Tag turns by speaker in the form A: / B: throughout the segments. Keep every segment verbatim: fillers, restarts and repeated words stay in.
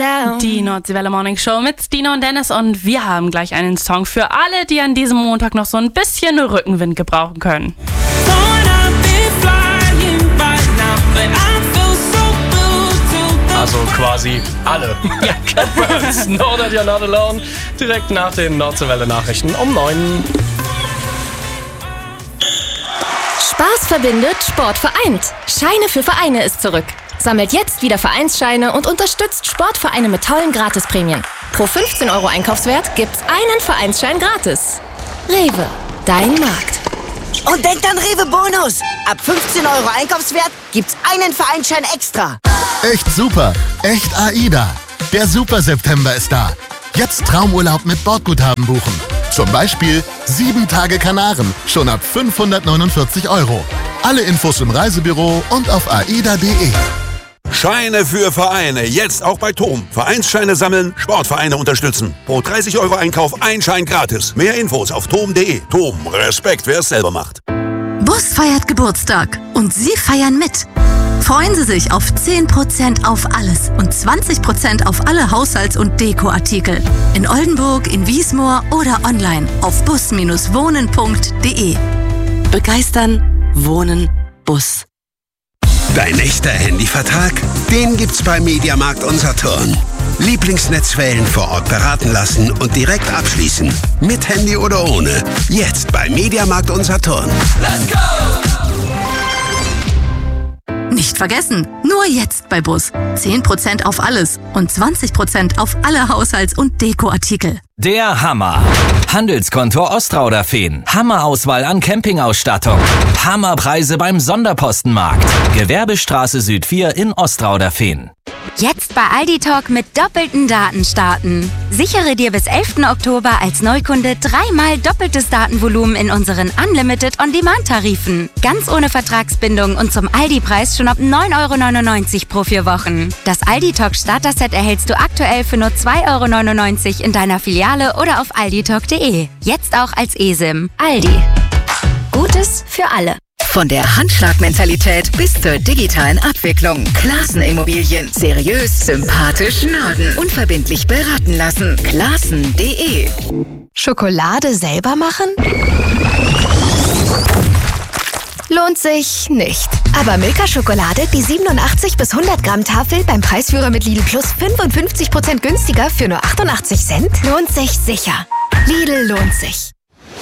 A: down.
B: Die Nordseewelle Morning Show mit Stina und Dennis und wir haben gleich einen Song für alle, die an diesem Montag noch so ein bisschen Rückenwind gebrauchen können.
C: Also quasi alle. Ja, Cat Burns, Know That You're Not Alone, direkt nach den Nordseewelle Nachrichten um neun.
D: Spaß verbindet, Sport vereint. Scheine für Vereine ist zurück. Sammelt jetzt wieder Vereinsscheine und unterstützt Sportvereine mit tollen Gratisprämien. Pro fünfzehn Euro Einkaufswert gibt's einen Vereinsschein gratis. Rewe, dein Markt.
E: Und denkt an Rewe Bonus. Ab fünfzehn Euro Einkaufswert gibt's einen Vereinsschein extra.
F: Echt super. Echt AIDA. Der Super September ist da. Jetzt Traumurlaub mit Bordguthaben buchen. Zum Beispiel sieben Tage Kanaren. Schon ab fünfhundertneunundvierzig Euro. Alle Infos im Reisebüro und auf aida punkt de.
G: Scheine für Vereine, jetzt auch bei Tom. Vereinsscheine sammeln, Sportvereine unterstützen. Pro dreißig Euro Einkauf ein Schein gratis. Mehr Infos auf tom punkt de. Tom, Respekt, wer es selber macht.
H: Bus feiert Geburtstag und Sie feiern mit. Freuen Sie sich auf zehn Prozent auf alles und zwanzig Prozent auf alle Haushalts- und Dekoartikel. In Oldenburg, in Wiesmoor oder online auf bus Bindestrich wohnen punkt de. Begeistern, wohnen, Bus.
I: Dein echter Handyvertrag? Den gibt's bei Mediamarkt und Saturn. Lieblingsnetzwellen vor Ort beraten lassen und direkt abschließen. Mit Handy oder ohne. Jetzt bei Mediamarkt und Saturn.
H: Let's go! Nicht vergessen, nur jetzt bei Bus. zehn Prozent auf alles und zwanzig Prozent auf alle Haushalts- und Dekoartikel.
J: Der Hammer. Handelskontor Ostrauderfehn. Hammerauswahl an Campingausstattung. Hammerpreise beim Sonderpostenmarkt. Gewerbestraße Süd vier in Ostrauderfehn.
K: Jetzt bei Aldi Talk mit doppelten Daten starten. Sichere dir bis elften Oktober als Neukunde dreimal doppeltes Datenvolumen in unseren Unlimited On-Demand-Tarifen. Ganz ohne Vertragsbindung und zum Aldi-Preis schon ab neun Euro neunundneunzig pro vier Wochen. Das Aldi Talk Starter-Set erhältst du aktuell für nur zwei Euro neunundneunzig in deiner Filiale oder auf aldi talk punkt de. Jetzt auch als eSIM. Aldi. Gutes für alle.
L: Von der Handschlagmentalität bis zur digitalen Abwicklung. Classen Immobilien. Seriös, sympathisch, Norden. Unverbindlich beraten lassen. Classen punkt de.
D: Schokolade selber machen? Lohnt sich nicht. Aber Milka-Schokolade, die siebenundachtzig bis hundert Gramm Tafel beim Preisführer mit Lidl Plus fünfundfünfzig Prozent günstiger für nur achtundachtzig Cent, lohnt sich sicher. Lidl lohnt sich.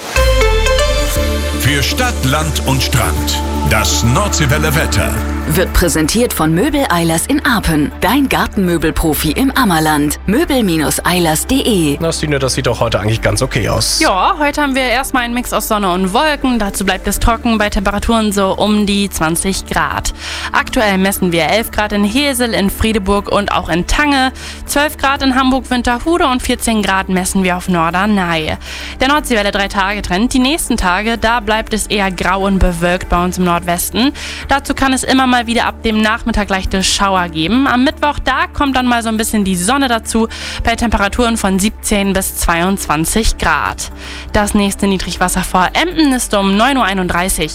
G: Für Stadt, Land und Strand. Das Nordseewelle Wetter.
L: Wird präsentiert von Möbel Eilers in Arpen. Dein Gartenmöbelprofi im Ammerland. Möbel Eilers punkt de.
C: Na, Stine, das sieht doch heute eigentlich ganz okay aus.
B: Ja, heute haben wir erstmal einen Mix aus Sonne und Wolken. Dazu bleibt es trocken bei Temperaturen so um die zwanzig Grad. Aktuell messen wir elf Grad in Hesel, in Friedeburg und auch in Tange. zwölf Grad in Hamburg-Winterhude und vierzehn Grad messen wir auf Norderney. Der Nordseewelle drei Tage Trend. Die nächsten Tage, da bleibt es eher grau und bewölkt bei uns im Nordwesten. Dazu kann es immer mal wieder ab dem Nachmittag leichte Schauer geben. Am Mittwoch, da kommt dann mal so ein bisschen die Sonne dazu, bei Temperaturen von siebzehn bis zweiundzwanzig Grad. Das nächste Niedrigwasser vor Emden ist um neun Uhr einunddreißig.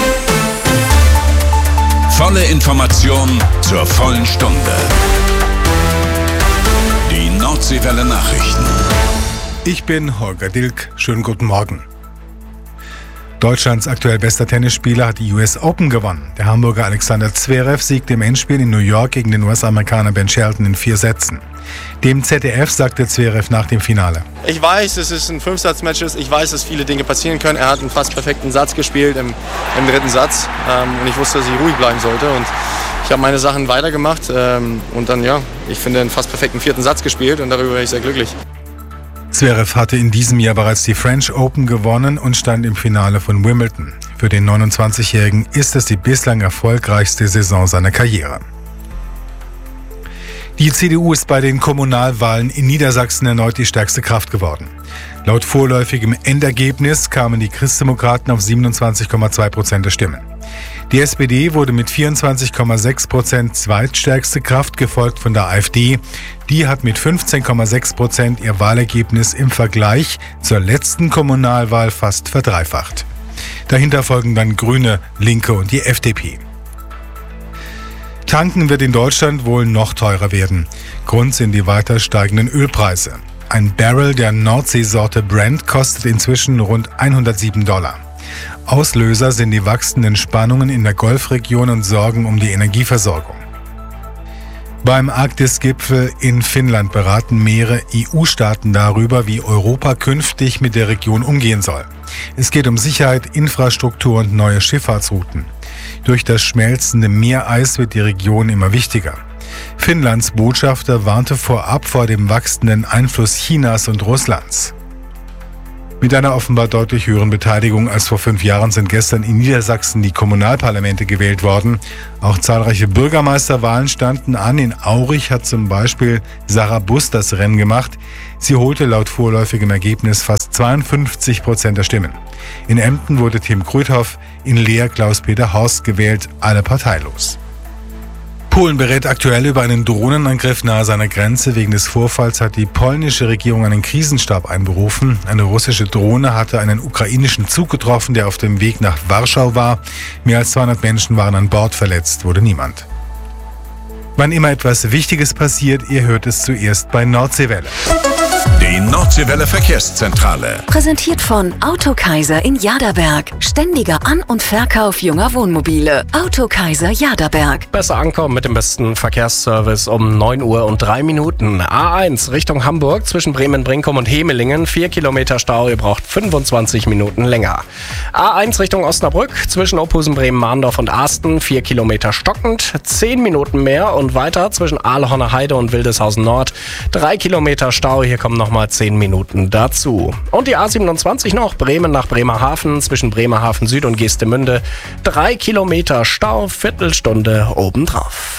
G: Volle Information zur vollen Stunde. Die Nordseewelle Nachrichten.
M: Ich bin Holger Dilk. Schönen guten Morgen. Deutschlands aktuell bester Tennisspieler hat die U S Open gewonnen. Der Hamburger Alexander Zverev siegte im Endspiel in New York gegen den U S-Amerikaner Ben Shelton in vier Sätzen. Dem Z D F sagte Zverev nach dem Finale:
N: Ich weiß, dass es ein Fünfsatz-Match ist. Ich weiß, dass viele Dinge passieren können. Er hat einen fast perfekten Satz gespielt im, im dritten Satz. Ähm, und ich wusste, dass ich ruhig bleiben sollte. Und ich habe meine Sachen weitergemacht. Ähm, und dann, ja, ich finde, einen fast perfekten vierten Satz gespielt. Und darüber bin ich sehr glücklich.
M: Zverev hatte in diesem Jahr bereits die French Open gewonnen und stand im Finale von Wimbledon. Für den neunundzwanzigjährigen ist es die bislang erfolgreichste Saison seiner Karriere. Die C D U ist bei den Kommunalwahlen in Niedersachsen erneut die stärkste Kraft geworden. Laut vorläufigem Endergebnis kamen die Christdemokraten auf siebenundzwanzig Komma zwei Prozent der Stimmen. Die S P D wurde mit vierundzwanzig Komma sechs Prozent zweitstärkste Kraft, gefolgt von der AfD. Die hat mit fünfzehn Komma sechs Prozent ihr Wahlergebnis im Vergleich zur letzten Kommunalwahl fast verdreifacht. Dahinter folgen dann Grüne, Linke und die F D P. Tanken wird in Deutschland wohl noch teurer werden. Grund sind die weiter steigenden Ölpreise. Ein Barrel der Nordseesorte Brent kostet inzwischen rund hundertsieben Dollar. Auslöser sind die wachsenden Spannungen in der Golfregion und Sorgen um die Energieversorgung. Beim Arktis-Gipfel in Finnland beraten mehrere E U-Staaten darüber, wie Europa künftig mit der Region umgehen soll. Es geht um Sicherheit, Infrastruktur und neue Schifffahrtsrouten. Durch das schmelzende Meereis wird die Region immer wichtiger. Finnlands Botschafter warnte vorab vor dem wachsenden Einfluss Chinas und Russlands. Mit einer offenbar deutlich höheren Beteiligung als vor fünf Jahren sind gestern in Niedersachsen die Kommunalparlamente gewählt worden. Auch zahlreiche Bürgermeisterwahlen standen an. In Aurich hat zum Beispiel Sarah Bus das Rennen gemacht. Sie holte laut vorläufigem Ergebnis fast zweiundfünfzig Prozent der Stimmen. In Emden wurde Tim Krüthoff, in Leer Klaus-Peter Horst gewählt, alle parteilos. Polen berät aktuell über einen Drohnenangriff nahe seiner Grenze. Wegen des Vorfalls hat die polnische Regierung einen Krisenstab einberufen. Eine russische Drohne hatte einen ukrainischen Zug getroffen, der auf dem Weg nach Warschau war. Mehr als zweihundert Menschen waren an Bord, verletzt wurde niemand. Wann immer etwas Wichtiges passiert, ihr hört es zuerst bei Nordseewelle.
A: Die Nordseewelle Verkehrszentrale.
L: Präsentiert von Autokaiser in Jaderberg. Ständiger An- und Verkauf junger Wohnmobile. Autokaiser Jaderberg.
C: Besser ankommen mit dem besten Verkehrsservice um neun Uhr und drei Minuten. A eins Richtung Hamburg zwischen Bremen-Brinkum und Hemelingen. vier Kilometer Stau, ihr braucht fünfundzwanzig Minuten länger. A eins Richtung Osnabrück zwischen Ophusen, Bremen-Mahndorf und Asten. vier Kilometer stockend, zehn Minuten mehr und weiter zwischen Aalhorner Heide und Wildeshausen Nord. drei Kilometer Stau, hier kommen nochmal zehn Minuten dazu. Und die A siebenundzwanzig noch, Bremen nach Bremerhaven, zwischen Bremerhaven Süd und Geestemünde. drei Kilometer Stau, Viertelstunde obendrauf.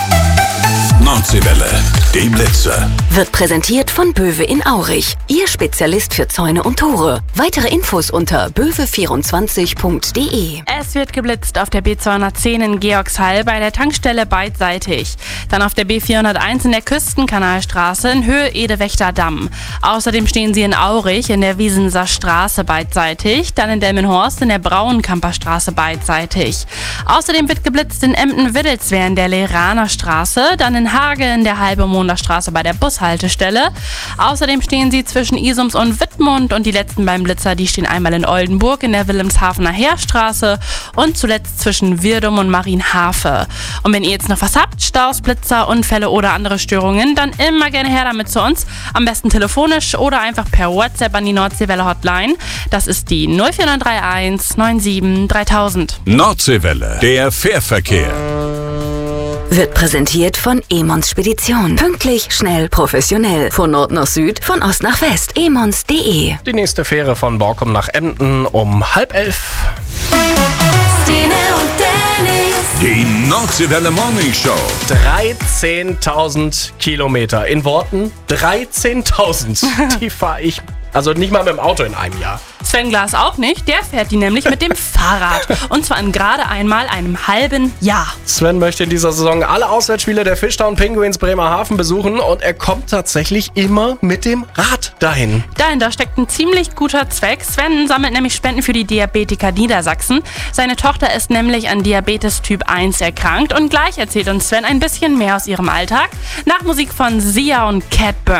A: Nordseewelle, die Blitze.
L: Wird präsentiert von Böwe in Aurich. Ihr Spezialist für Zäune und Tore. Weitere Infos unter böwe vierundzwanzig punkt de.
B: Es wird geblitzt auf der B zweihundertzehn in Georgshall bei der Tankstelle beidseitig. Dann auf der B vierhunderteins in der Küstenkanalstraße in Höhe Edewächter Damm. Außerdem stehen sie in Aurich in der Wiesenser Straße beidseitig. Dann in Delmenhorst in der Braunkamper Straße beidseitig. Außerdem wird geblitzt in Emden-Wittelswehr in der Leraner Straße. Dann in Hage in der Halbemoner Straße bei der Bushaltestelle. Außerdem stehen sie zwischen Isums und Wittmund und die letzten beiden Blitzer, die stehen einmal in Oldenburg in der Wilhelmshavener Heerstraße und zuletzt zwischen Wirdum und Marienhafe. Und wenn ihr jetzt noch was habt, Staus, Blitzer, Unfälle oder andere Störungen, dann immer gerne her damit zu uns. Am besten telefonisch oder einfach per WhatsApp an die Nordseewelle Hotline. Das ist die null vier neun drei eins neun sieben dreitausend.
A: Nordseewelle, der Fährverkehr.
L: Wird präsentiert von Emons Spedition. Pünktlich, schnell, professionell. Von Nord nach Süd, von Ost nach West. emons punkt de.
C: Die nächste Fähre von Borkum nach Emden um halb elf.
L: Stine und Dennis.
A: Die Nordseewelle Morning Show.
C: dreizehntausend Kilometer. In Worten dreizehntausend. Die fahre ich, also nicht mal mit dem Auto in einem Jahr.
B: Sven Glas auch nicht, der fährt die nämlich mit dem Fahrrad. Und zwar in gerade einmal einem halben Jahr.
C: Sven möchte in dieser Saison alle Auswärtsspiele der Fishtown Penguins Bremerhaven besuchen und er kommt tatsächlich immer mit dem Rad dahin.
B: Dahinter steckt ein ziemlich guter Zweck. Sven sammelt nämlich Spenden für die Diabetiker Niedersachsen. Seine Tochter ist nämlich an Diabetes Typ eins erkrankt und gleich erzählt uns Sven ein bisschen mehr aus ihrem Alltag. Nach Musik von Sia und Cat Burn.